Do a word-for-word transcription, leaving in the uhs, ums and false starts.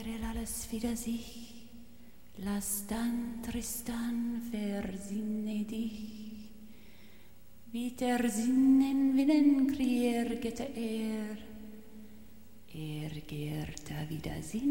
will alles wieder sich. Lass dann, Tristan, versinne dich. Wie der Sinnen Willen kriergete er, er gehrt da wieder Sinn.